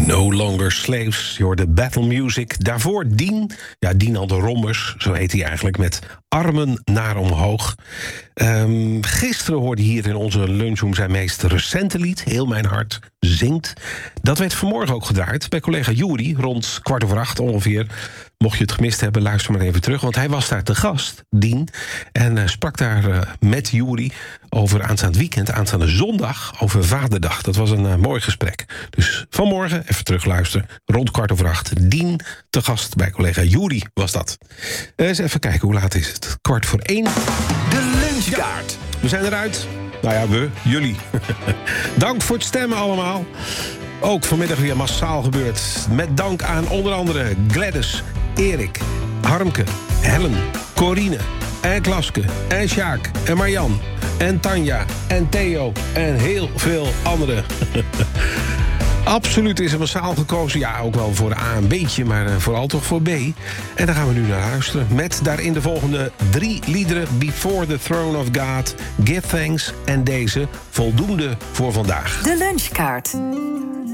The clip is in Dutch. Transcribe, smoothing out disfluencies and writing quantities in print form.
No Longer Slaves, je hoorde Battle Music. Daarvoor Dien, ja, Dien had de Rombers, zo heet hij eigenlijk, met Armen naar omhoog. Gisteren hoorde hier in onze lunchroom zijn meest recente lied, Heel Mijn Hart Zingt. Dat werd vanmorgen ook gedraaid bij collega Juri, rond 7:15 ongeveer. Mocht je het gemist hebben, luister maar even terug, want hij was daar te gast, Dien, en sprak daar met Juri over aanstaand weekend, aanstaande zondag, over Vaderdag. Dat was een mooi gesprek. Dus vanmorgen, even terugluisteren, rond 7:15, Dien te gast bij collega Juri was dat. Eens even kijken, hoe laat is het? 1:15. De lunchkaart. Ja, we zijn eruit. Nou ja, jullie. Dank voor het stemmen allemaal. Ook vanmiddag weer massaal gebeurd. Met dank aan onder andere Gladys, Erik, Harmke, Helen, Corine en Klaske en Sjaak en Marjan en Tanja en Theo en heel veel anderen. Absoluut is er massaal gekozen. Ja, ook wel voor A een beetje, maar vooral toch voor B. En daar gaan we nu naar luisteren. Met daarin de volgende 3 liederen. Before the Throne of God, Give Thanks en deze Voldoende voor vandaag. De lunchkaart.